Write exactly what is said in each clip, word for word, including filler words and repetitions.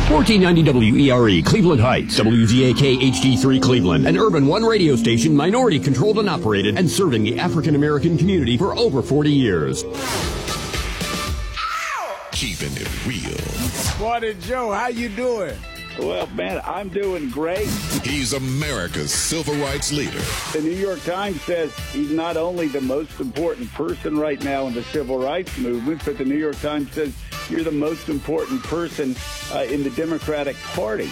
fourteen ninety W E R E, Cleveland Heights, W Z A K H D three Cleveland, an Urban One radio station minority controlled and operated and serving the African American community for over forty years. Keeping it real. Morning, Joe. How you doing? Well, man, I'm doing great. He's America's civil rights leader. The New York Times says he's not only the most important person right now in the civil rights movement, but the New York Times says you're the most important person uh, in the Democratic Party.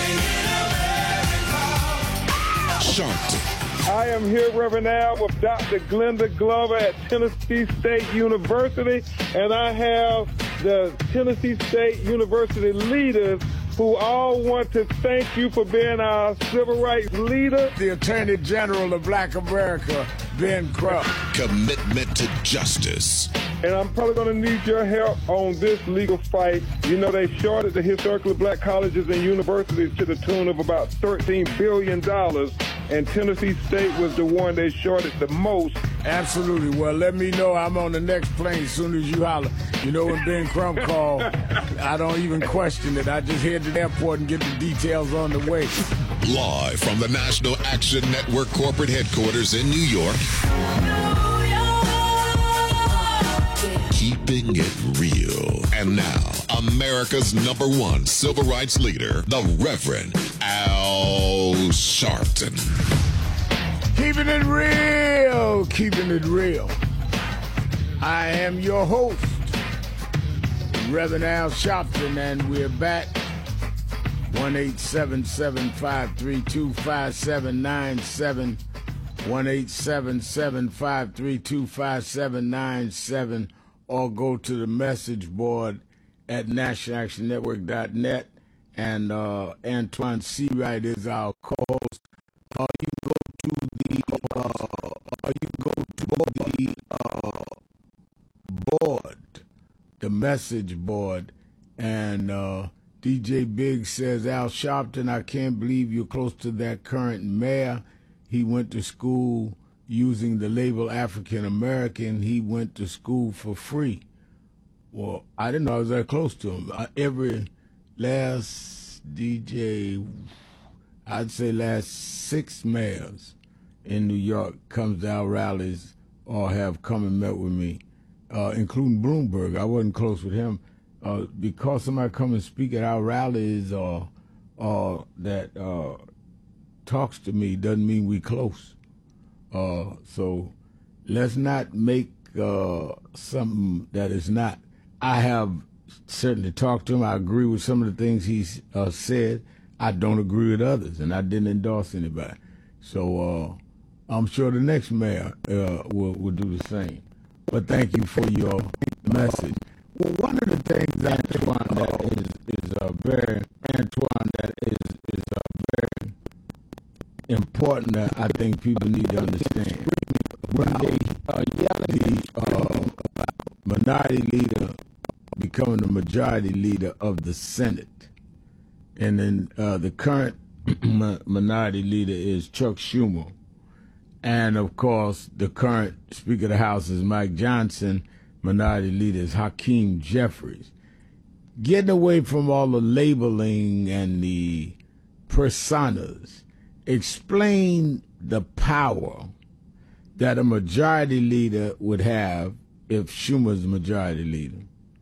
Sharpton. I am here, Reverend Al, with Doctor Glenda Glover at Tennessee State University, and I have the Tennessee State University leaders who all want to thank you for being our civil rights leader. The Attorney General of Black America, Ben Crump. Commitment to justice. And I'm probably going to need your help on this legal fight. You know, they shorted the historically black colleges and universities to the tune of about thirteen billion dollars, and Tennessee State was the one they shorted the most. Absolutely. Well, let me know. I'm on the next plane as soon as you holler. You know, when Ben Crump called, I don't even question it. I just head to the airport and get the details on the way. Live from the National Action Network corporate headquarters in New York. Keeping it real. And now, America's number one civil rights leader, the Reverend Al Sharpton. Keeping it real. Keeping it real. I am your host, Reverend Al Sharpton, and we're back. one eight seven seven, five three two, five seven nine seven. one eight seven seven, five three two, five seven nine seven. Or go to the message board at national action network dot net, and uh, Antoine Seawright is our co-host. Or you can go to the uh, or you can go to the uh, board, the message board, and uh, D J Biggs says, Al Sharpton, I can't believe you're close to that current mayor. He went to school using the label African American. He went to school for free. Well, I didn't know I was that close to him. I, every last D J, I'd say last six mayors in New York comes to our rallies or have come and met with me, uh, including Bloomberg. I wasn't close with him. Uh, because somebody come and speak at our rallies or, or that uh, talks to me doesn't mean we close. Uh, so let's not make uh, something that is not. I have certainly talked to him. I agree with some of the things he's uh, said. I don't agree with others, and I didn't endorse anybody. So uh, I'm sure the next mayor uh, will, will do the same. But thank you for your message. Well, one of the things, Antoine, that is, is uh, very, Antoine, that is, is uh, very important that I think people need to understand. When they uh, the uh, minority leader becoming the majority leader of the Senate, and then uh, the current minority leader is Chuck Schumer, and of course the current Speaker of the House is Mike Johnson. Minority leader is Hakeem Jeffries. Getting away from all the labeling and the personas. Explain the power that a majority leader would have if Schumer's the majority leader,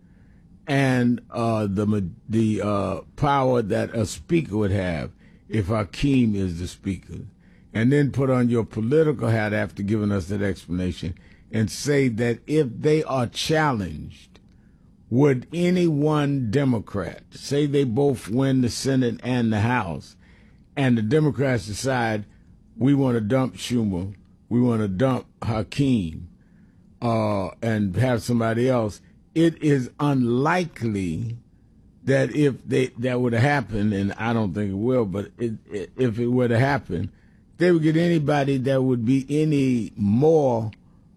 and uh, the the uh, power that a speaker would have if Hakeem is the speaker. And then put on your political hat after giving us that explanation and say that if they are challenged, would any one Democrat, say they both win the Senate and the House, and the Democrats decide we want to dump Schumer, we want to dump Hakeem, uh, and have somebody else, it is unlikely that if they that would have happened, and I don't think it will, but it, it, if it were to happen, they would get anybody that would be any more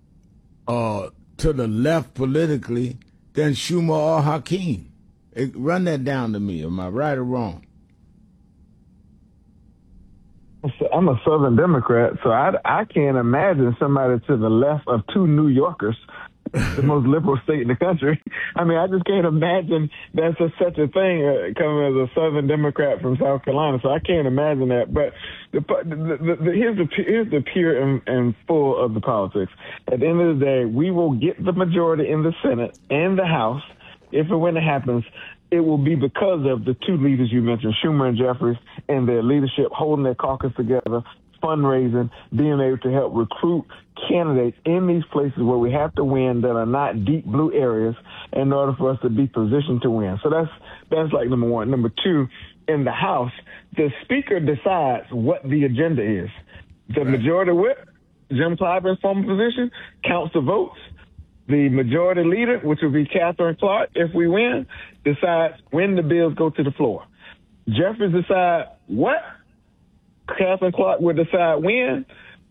uh, to the left politically than Schumer or Hakeem. It, run that down to me. Am I right or wrong? I'm a Southern Democrat, so I, I can't imagine somebody to the left of two New Yorkers the most liberal state in the country. I mean, I just can't imagine that's a, such a thing uh, coming as a Southern Democrat from South Carolina. So I can't imagine that. But the, the, the, the, here's the here's the pure and, and full of the politics. At the end of the day, we will get the majority in the Senate and the House. If and when it happens, it will be because of the two leaders you mentioned, Schumer and Jeffries, and their leadership holding their caucus together, fundraising, being able to help recruit candidates in these places where we have to win that are not deep blue areas in order for us to be positioned to win. So that's that's like number one. Number two, in the House, the Speaker decides what the agenda is. The right. Majority Whip, Jim Clyburn's former position, counts the votes. The Majority Leader, which will be Catherine Clark, if we win, decides when the bills go to the floor. Jeffries decides what? Catherine Clark will decide when.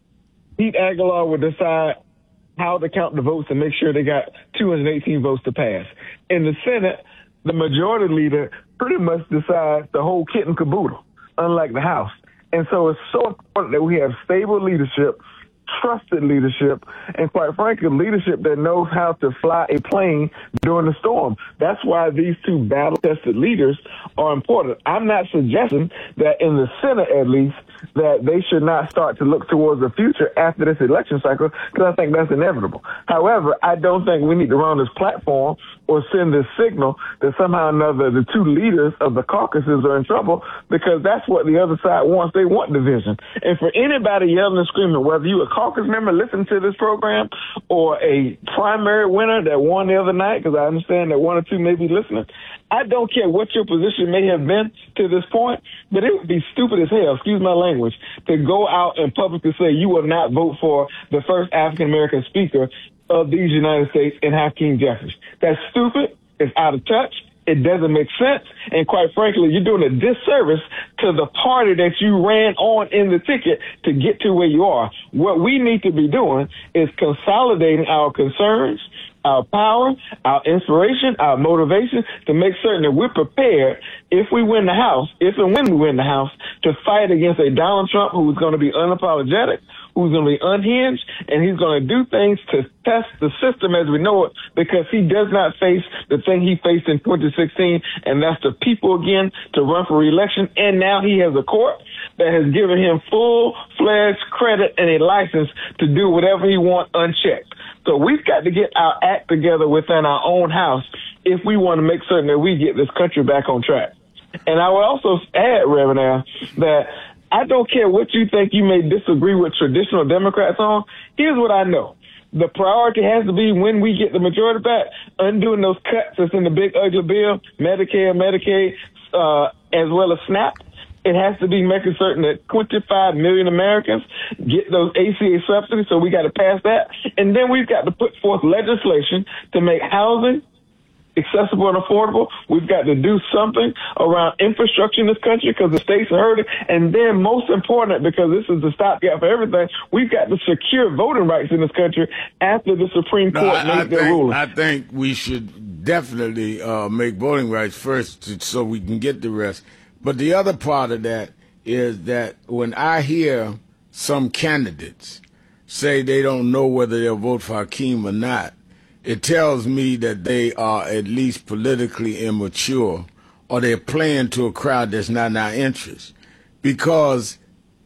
Pete Aguilar will decide how to count the votes and make sure they got two hundred eighteen votes to pass. In the Senate, the Majority Leader pretty much decides the whole kit and caboodle, unlike the House. And so it's so important that we have stable leadership, trusted leadership, and quite frankly, leadership that knows how to fly a plane during the storm. That's why these two battle-tested leaders are important. I'm not suggesting that in the Senate, at least, that they should not start to look towards the future after this election cycle, because I think that's inevitable. However, I don't think we need to run this platform or send this signal that somehow or another the two leaders of the caucuses are in trouble, because that's what the other side wants. They want division. And for anybody yelling and screaming, whether you a caucus member listening to this program or a primary winner that won the other night, because I understand that one or two may be listening, I don't care what your position may have been to this point, but it would be stupid as hell, excuse my language, to go out and publicly say you will not vote for the first African-American speaker of these United States in Hakeem Jeffries. That's stupid. It's out of touch. It doesn't make sense. And quite frankly, you're doing a disservice to the party that you ran on in the ticket to get to where you are. What we need to be doing is consolidating our concerns, our power, our inspiration, our motivation to make certain that we're prepared if we win the House, if and when we win the House, to fight against a Donald Trump who is going to be unapologetic, who's going to be unhinged, and he's going to do things to test the system as we know it, because he does not face the thing he faced in twenty sixteen, and that's the people again to run for re-election. And now he has a court that has given him full-fledged credit and a license to do whatever he wants unchecked. So we've got to get our act together within our own house if we want to make certain that we get this country back on track. And I would also add, Reverend Al, that I don't care what you think you may disagree with traditional Democrats on. Here's what I know. The priority has to be, when we get the majority back, undoing those cuts that's in the big ugly bill, Medicare, Medicaid, uh, as well as SNAP. It has to be making certain that twenty-five million Americans get those A C A subsidies, so we got to pass that. And then we've got to put forth legislation to make housing accessible and affordable. We've got to do something around infrastructure in this country because the states are hurting. And then most important, because this is the stopgap for everything, we've got to secure voting rights in this country after the Supreme Court no, I, made I their think, ruling. I think we should definitely uh, make voting rights first to, so we can get the rest. But the other part of that is that when I hear some candidates say they don't know whether they'll vote for Hakeem or not, it tells me that they are at least politically immature, or they're playing to a crowd that's not in our interest. Because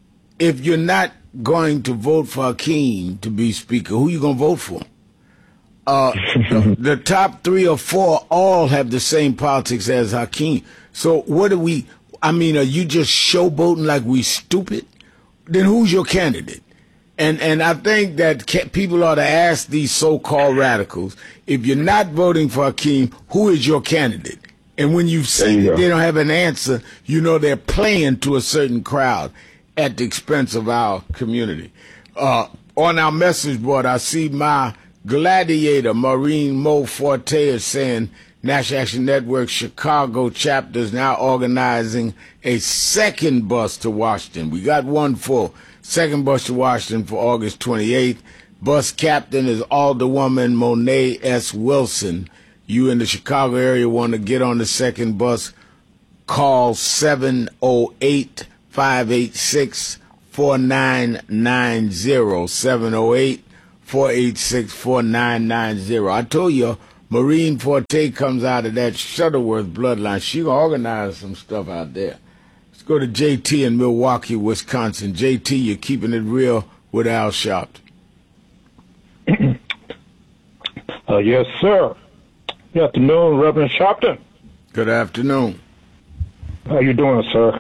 if you're not going to vote for Hakeem to be speaker, who are you going to vote for? Uh, the, the top three or four all have the same politics as Hakeem. So what do we, I mean, are you just showboating like we stupid? Then who's your candidate? And and I think that people ought to ask these so-called radicals, if you're not voting for Hakeem, who is your candidate? And when you see you that go. they don't have an answer, you know they're playing to a certain crowd at the expense of our community. Uh, on our message board, I see my gladiator, Maureen Mo Forte, is saying National Action Network Chicago chapter is now organizing a second bus to Washington. We got one full. Second bus to Washington for August twenty-eighth. Bus captain is Alderwoman Monet S. Wilson. You in the Chicago area want to get on the second bus, call seven oh eight, five eight six, four nine nine zero, seven oh eight, four eight six, four nine nine zero. I told you, Maureen Forte comes out of that Shuttleworth bloodline. She organized some stuff out there. Let's go to J T in Milwaukee, Wisconsin. J T, you're keeping it real with Al Sharpton. uh, yes, sir. Good afternoon, Reverend Sharpton. Good afternoon. How you doing, sir?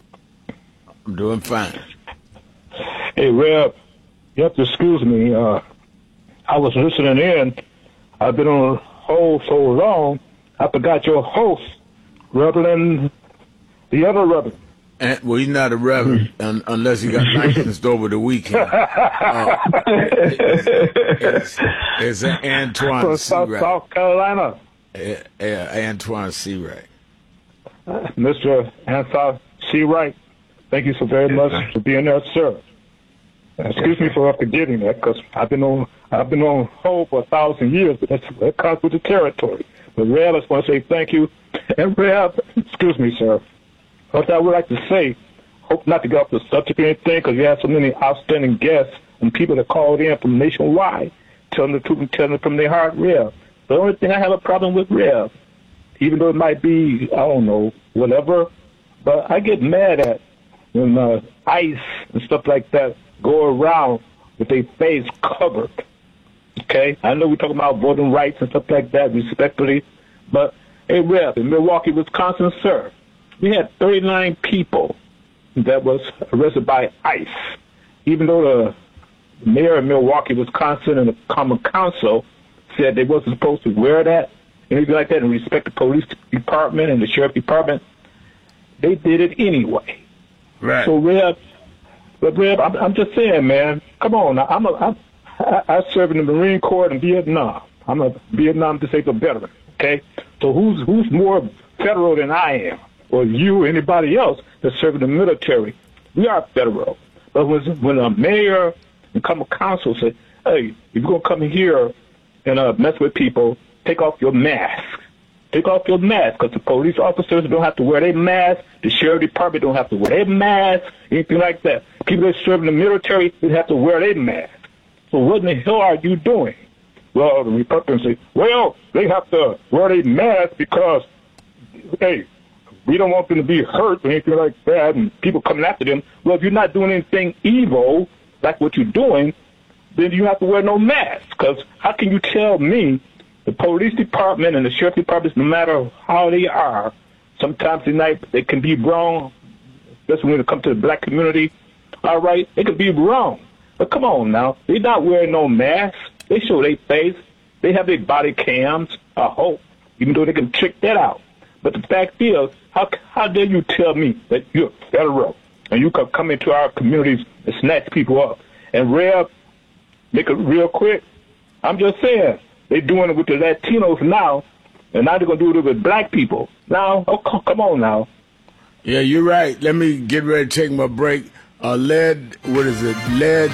I'm doing fine. Hey, Rev, you have to excuse me. Uh, I was listening in. I've been on hold so long, I forgot your host, Reverend, the other Reverend. And, well, he's not a reverend un, unless he got licensed over the weekend. Uh, it's, it's Antoine From South, South Carolina. Yeah, yeah, Antoine Seawright. Uh, Mister Antoine Seawright, thank you so very much for being there, sir. Excuse me for forgetting that, because I've been on I've been on hold for a thousand years, but that's, that comes with the territory. But Rev, I just want to say thank you. And Rev, excuse me, sir. What I would like to say, hope not to get off the subject or anything, because you have so many outstanding guests and people that called in from nationwide, telling the truth and telling it from their heart, Rev. The only thing I have a problem with, Rev, even though it might be, I don't know, whatever, but I get mad at when uh, ICE and stuff like that go around with their face covered. Okay? I know we're talking about voting rights and stuff like that, respectfully, but, hey, Rev, in Milwaukee, Wisconsin, sir, we had thirty-nine people that was arrested by ICE, even though the mayor of Milwaukee, Wisconsin, and the Common Council said they wasn't supposed to wear that, anything like that, and respect the police department and the sheriff department. They did it anyway. Right. So, Rev, but Rev, I'm, I'm just saying, man, come on. Now, I'm a, I'm, I, I served in the Marine Corps in Vietnam. I'm a Vietnam disabled veteran, okay? So who's who's more federal than I am, or you, or anybody else that's serving the military? We are federal. But when, when a mayor and Common Council say, hey, if you're going to come here and uh, mess with people, take off your mask. Take off your mask, because the police officers don't have to wear their mask. The sheriff department don't have to wear their mask, anything like that. People that serve in the military, they have to wear their mask. So what in the hell are you doing? Well, the Republicans say, well, they have to wear their mask because, hey, we don't want them to be hurt or anything like that, and people coming after them. Well, if you're not doing anything evil, like what you're doing, then you have to wear no mask. Because how can you tell me the police department and the sheriff departments, no matter how they are, sometimes they, might, they can be wrong, especially when it comes to the black community. All right, they could be wrong. But come on now, they're not wearing no masks. They show their face. They have their body cams, I hope, even though they can trick that out. But the fact is, how how dare you tell me that you're federal and you can come into our communities and snatch people up? And Rev, make it real quick, I'm just saying, they're doing it with the Latinos now, and now they're going to do it with black people. Now, oh, come on now. Yeah, you're right. Let me get ready to take my break. Uh, Led, what is it? Led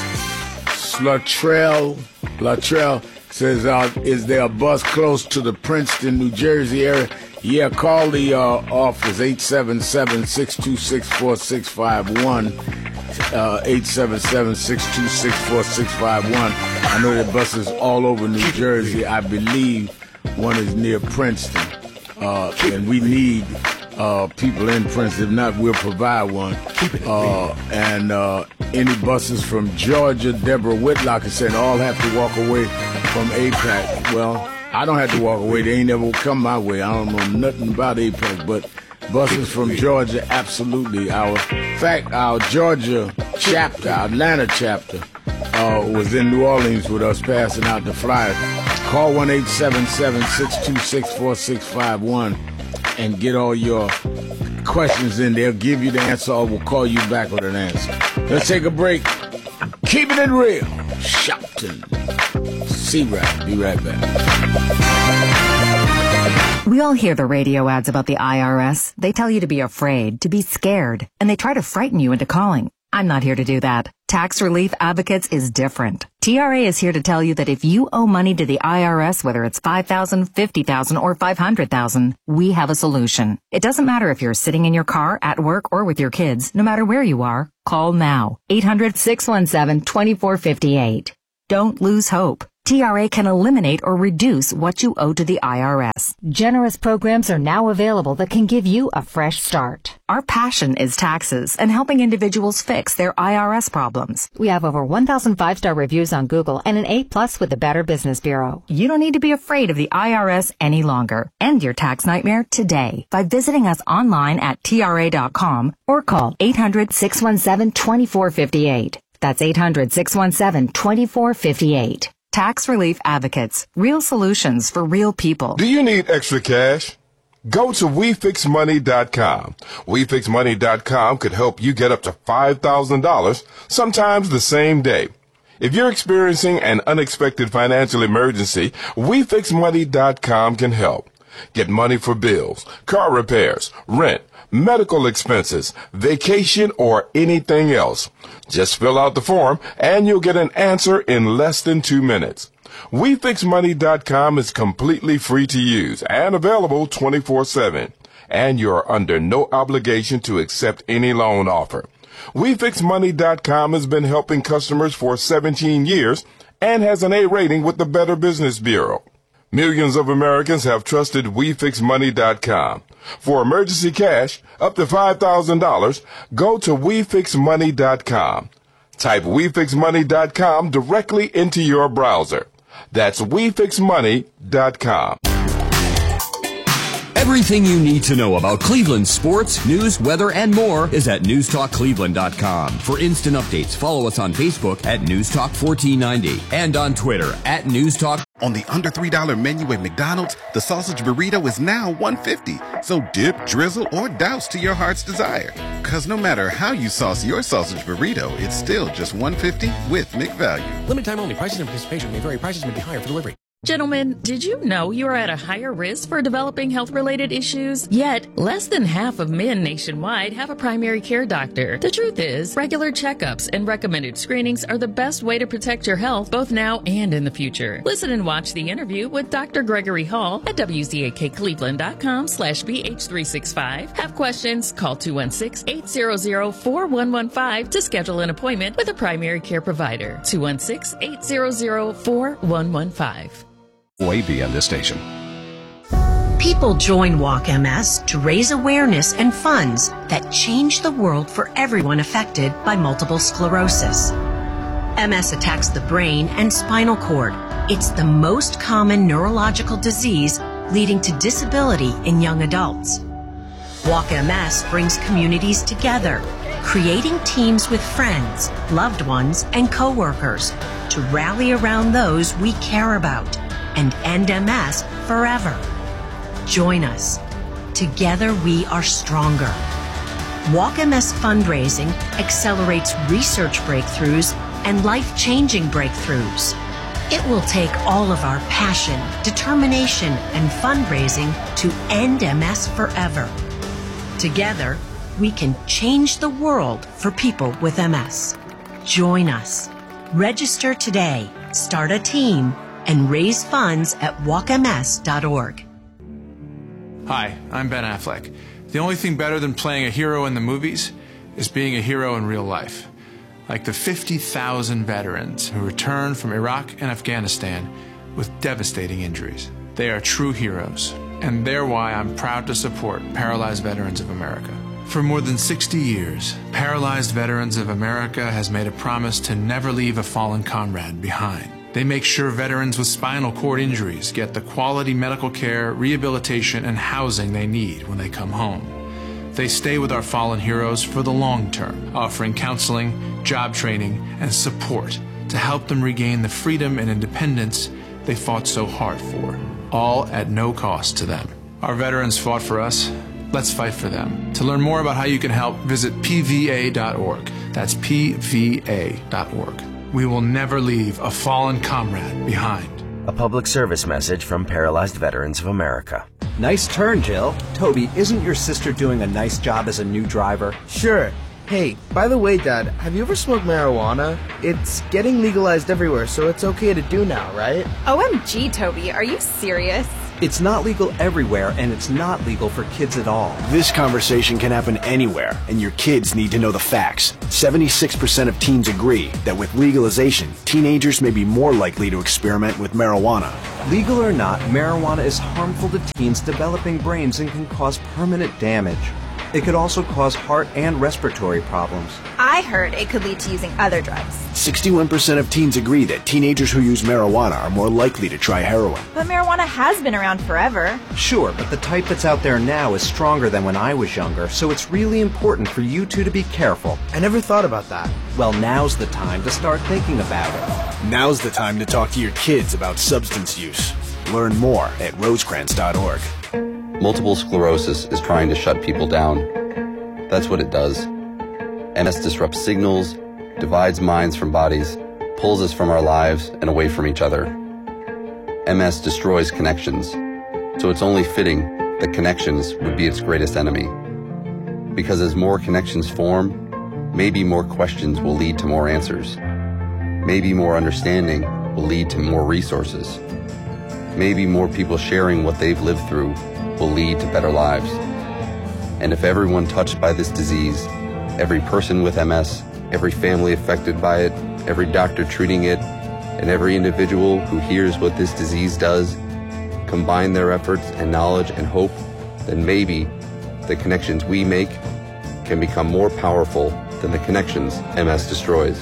Latrell, Latrell says, uh, is there a bus close to the Princeton, New Jersey area? Yeah, call the uh, office, eight seven seven, six two six, four six five one, uh, eight seven seven, six two six, four six five one. I know there are buses all over New Jersey. I believe one is near Princeton, uh, and we need uh, people in Princeton. If not, we'll provide one. Uh, and uh, any buses from Georgia, Deborah Whitlock is saying all have to walk away from A PAC. Well, I don't have to walk away. They ain't never come my way. I don't know nothing about A PAC, but buses from Georgia, absolutely. Our, in fact, our Georgia chapter, our Atlanta chapter, uh, was in New Orleans with us passing out the flyers. Call one eight seven seven, six two six, four six five one and get all your questions in. They'll give you the answer, or we'll call you back with an answer. Let's take a break. Keeping it real. Sharpton. Seawright. Be right back. We all hear the radio ads about the I R S. They tell you to be afraid, to be scared, and they try to frighten you into calling. I'm not here to do that. Tax Relief Advocates is different. T R A is here to tell you that if you owe money to the I R S, whether it's five thousand dollars, fifty thousand dollars, or five hundred thousand dollars, we have a solution. It doesn't matter if you're sitting in your car, at work, or with your kids. No matter where you are, call now. eight hundred, six one seven, two four five eight. Don't lose hope. T R A can eliminate or reduce what you owe to the I R S. Generous programs are now available that can give you a fresh start. Our passion is taxes and helping individuals fix their I R S problems. We have over one thousand five-star reviews on Google and an A plus with the Better Business Bureau. You don't need to be afraid of the I R S any longer. End your tax nightmare today by visiting us online at T R A dot com or call eight hundred, six one seven, two four five eight. That's eight hundred, six one seven, two four five eight. Tax Relief Advocates. Real solutions for real people. Do you need extra cash? Go to we fix money dot com. we fix money dot com could help you get up to five thousand dollars, sometimes the same day. If you're experiencing an unexpected financial emergency, we fix money dot com can help. Get money for bills, car repairs, rent, medical expenses, vacation, or anything else. Just fill out the form and you'll get an answer in less than two minutes. we fix money dot com is completely free to use and available twenty-four seven. And you're under no obligation to accept any loan offer. we fix money dot com has been helping customers for seventeen years and has an A rating with the Better Business Bureau. Millions of Americans have trusted we fix money dot com. For emergency cash, up to five thousand dollars, go to we fix money dot com. Type we fix money dot com directly into your browser. That's we fix money dot com. Everything you need to know about Cleveland sports, news, weather, and more is at news talk cleveland dot com. For instant updates, follow us on Facebook at newstalk fourteen ninety and on Twitter at newstalk. On the under three dollar menu at McDonald's, the sausage burrito is now one fifty. So dip, drizzle, or douse to your heart's desire. Cause no matter how you sauce your sausage burrito, it's still just one fifty with McValue. Limited time only. Prices and participation may vary. Prices may be higher for delivery. Gentlemen, did you know you are at a higher risk for developing health-related issues? Yet, less than half of men nationwide have a primary care doctor. The truth is, regular checkups and recommended screenings are the best way to protect your health both now and in the future. Listen and watch the interview with Doctor Gregory Hall at W Z A K Cleveland dot com slash B H three sixty-five. Have questions? Call two one six, eight hundred, four one one five to schedule an appointment with a primary care provider. two one six, eight hundred, four one one five. A B on this station. People join Walk M S to raise awareness and funds that change the world for everyone affected by multiple sclerosis. M S attacks the brain and spinal cord. It's the most common neurological disease leading to disability in young adults. Walk M S brings communities together, creating teams with friends, loved ones, and coworkers to rally around those we care about and end M S forever. Join us. Together we are stronger. Walk M S fundraising accelerates research breakthroughs and life-changing breakthroughs. It will take all of our passion, determination, and fundraising to end M S forever. Together, we can change the world for people with M S. Join us. Register today, start a team, and raise funds at walk M S dot org. Hi, I'm Ben Affleck. The only thing better than playing a hero in the movies is being a hero in real life. Like the fifty thousand veterans who returned from Iraq and Afghanistan with devastating injuries. They are true heroes, and they're why I'm proud to support Paralyzed Veterans of America. For more than sixty years, Paralyzed Veterans of America has made a promise to never leave a fallen comrade behind. They make sure veterans with spinal cord injuries get the quality medical care, rehabilitation, and housing they need when they come home. They stay with our fallen heroes for the long term, offering counseling, job training, and support to help them regain the freedom and independence they fought so hard for, all at no cost to them. Our veterans fought for us. Let's fight for them. To learn more about how you can help, visit P V A dot org. That's P V A dot org. We will never leave a fallen comrade behind. A public service message from Paralyzed Veterans of America. Nice turn, Jill. Toby, isn't your sister doing a nice job as a new driver? Sure. Hey, by the way, Dad, have you ever smoked marijuana? It's getting legalized everywhere, so it's okay to do now, right? O M G, Toby, are you serious? It's not legal everywhere, and it's not legal for kids at all. This conversation can happen anywhere, and your kids need to know the facts. seventy-six percent of teens agree that with legalization, teenagers may be more likely to experiment with marijuana. Legal or not, marijuana is harmful to teens' developing brains and can cause permanent damage. It could also cause heart and respiratory problems. I heard it could lead to using other drugs. sixty-one percent of teens agree that teenagers who use marijuana are more likely to try heroin. But marijuana has been around forever. Sure, but the type that's out there now is stronger than when I was younger, so it's really important for you two to be careful. I never thought about that. Well, now's the time to start thinking about it. Now's the time to talk to your kids about substance use. Learn more at rosecrans dot org. Multiple sclerosis is trying to shut people down. That's what it does. M S disrupts signals, divides minds from bodies, pulls us from our lives and away from each other. M S destroys connections, so it's only fitting that connections would be its greatest enemy. Because as more connections form, maybe more questions will lead to more answers. Maybe more understanding will lead to more resources. Maybe more people sharing what they've lived through will lead to better lives. And if everyone touched by this disease, every person with M S, every family affected by it, every doctor treating it, and every individual who hears what this disease does, combine their efforts and knowledge and hope, then maybe the connections we make can become more powerful than the connections M S destroys.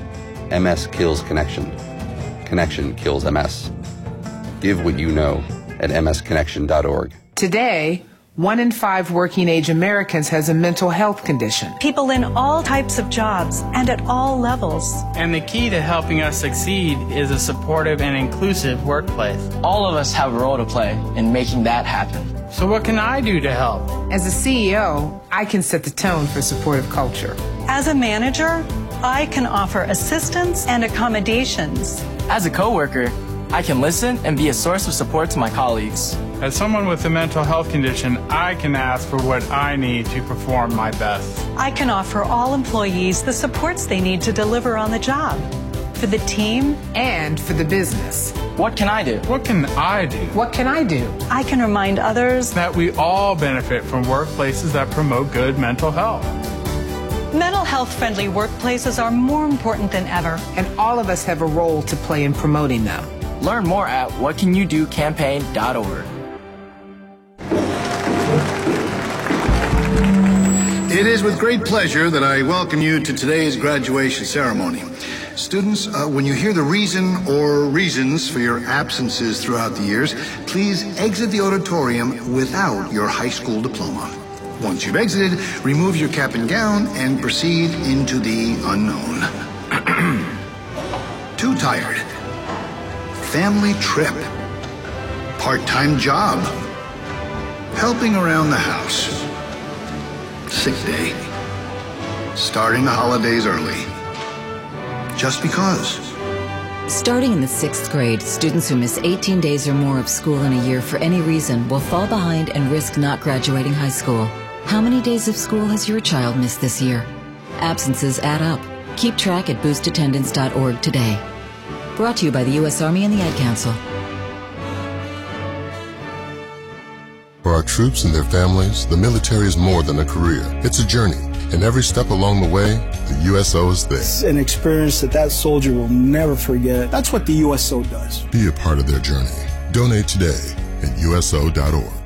M S kills connection. Connection kills M S. Give what you know at m s connection dot org. Today, one in five working-age Americans has a mental health condition. People in all types of jobs and at all levels. And the key to helping us succeed is a supportive and inclusive workplace. All of us have a role to play in making that happen. So what can I do to help? As a C E O, I can set the tone for supportive culture. As a manager, I can offer assistance and accommodations. As a coworker, I can listen and be a source of support to my colleagues. As someone with a mental health condition, I can ask for what I need to perform my best. I can offer all employees the supports they need to deliver on the job. For the team and for the business. What can I do? What can I do? What can I do? I can remind others that we all benefit from workplaces that promote good mental health. Mental health-friendly workplaces are more important than ever. And all of us have a role to play in promoting them. Learn more at what can you do campaign dot org. It is with great pleasure that I welcome you to today's graduation ceremony. Students, uh, when you hear the reason or reasons for your absences throughout the years, please exit the auditorium without your high school diploma. Once you've exited, remove your cap and gown and proceed into the unknown. Too tired. Family trip. Part-time job. Helping around the house. Sick day. Starting the holidays early. Just because. Starting in the sixth grade, students who miss eighteen days or more of school in a year for any reason will fall behind and risk not graduating high school. How many days of school has your child missed this year? Absences add up. Keep track at boost attendance dot org today. Brought to you by the U S Army and the Ad Council. For our troops and their families, the military is more than a career. It's a journey. And every step along the way, the U S O is there. It's an experience that that soldier will never forget. That's what the U S O does. Be a part of their journey. Donate today at U S O dot org.